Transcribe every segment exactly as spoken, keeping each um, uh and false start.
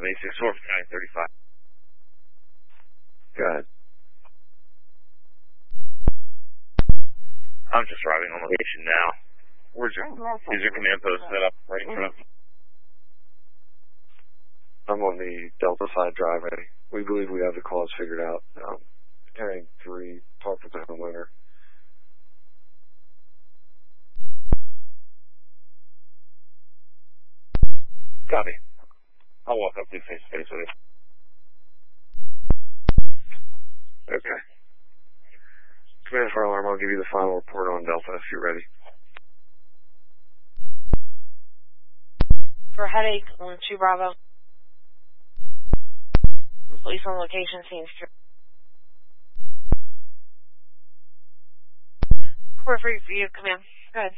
seventy-six, four nine thirty-five. Go ahead. I'm just arriving on location now. Where's your, is your command post set up right in front of? I'm on the Delta side driveway. We believe we have the cause figured out. Um, carrying three, talk with the homeowner. Copy. I'll walk up to face to face with it. Okay. Command fire alarm, I'll give you the final report on Delta if you're ready. For headache, one two Bravo. Police on location, scene street. We're free for you, command. Go ahead.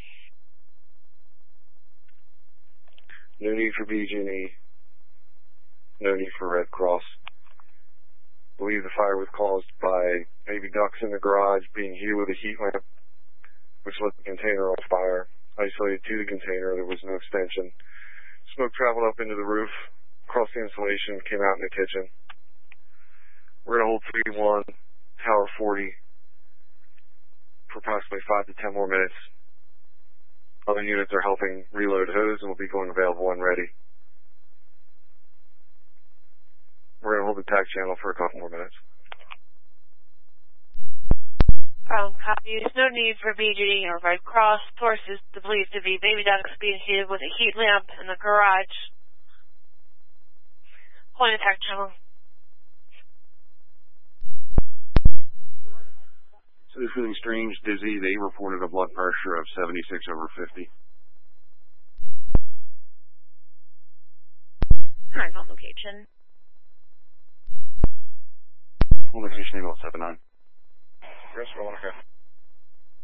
No need for B G and E. No need for Red Cross. Believe the fire was caused by maybe ducts in the garage being heated with a heat lamp, which lit the container on fire. Isolated to the container, there was no extension. Smoke traveled up into the roof, across the insulation, came out in the kitchen. We're going to hold three one, Tower forty, for approximately five to ten more minutes. Other units are helping reload hose and will be going available when ready. We're going to hold the tac channel for a couple more minutes. Um, copy. There's no need for B G or Red Cross. Sources to believe to be baby ducks being heated with a heat lamp in the garage. Point attack channel. So they're feeling strange, dizzy. They reported a blood pressure of seventy-six over fifty. Alright, on location. On location, eight oh seven nine. Chris, roll on, okay.